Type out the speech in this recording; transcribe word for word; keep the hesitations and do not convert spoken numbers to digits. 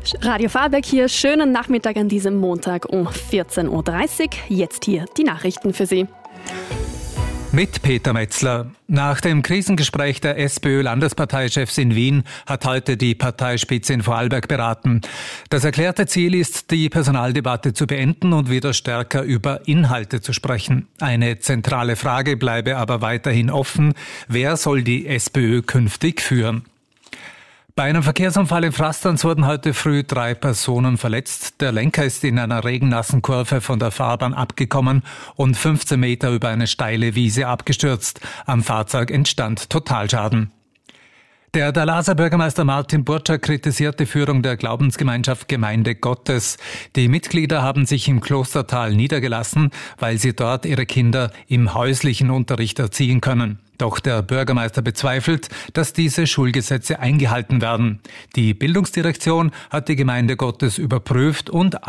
Radio Vorarlberg hier, schönen Nachmittag an diesem Montag um vierzehn Uhr dreißig. Jetzt hier die Nachrichten für Sie. Mit Peter Metzler. Nach dem Krisengespräch der SPÖ-Landesparteichefs in Wien hat heute die Parteispitze in Vorarlberg beraten. Das erklärte Ziel ist, die Personaldebatte zu beenden und wieder stärker über Inhalte zu sprechen. Eine zentrale Frage bleibe aber weiterhin offen: Wer soll die SPÖ künftig führen? Bei einem Verkehrsunfall in Frastanz wurden heute früh drei Personen verletzt. Der Lenker ist in einer regennassen Kurve von der Fahrbahn abgekommen und fünfzehn Meter über eine steile Wiese abgestürzt. Am Fahrzeug entstand Totalschaden. Der Dahlaser Bürgermeister Martin Burczak kritisiert die Führung der Glaubensgemeinschaft Gemeinde Gottes. Die Mitglieder haben sich im Klostertal niedergelassen, weil sie dort ihre Kinder im häuslichen Unterricht erziehen können. Doch der Bürgermeister bezweifelt, dass diese Schulgesetze eingehalten werden. Die Bildungsdirektion hat die Gemeinde Gottes überprüft und